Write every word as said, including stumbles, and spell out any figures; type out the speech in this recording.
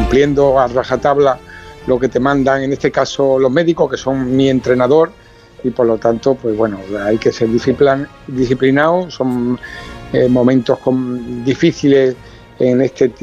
cumpliendo a rajatabla lo que te mandan, en este caso los médicos, que son mi entrenador, y por lo tanto, pues bueno, hay que ser disciplin- disciplinado, son eh, momentos con, difíciles en este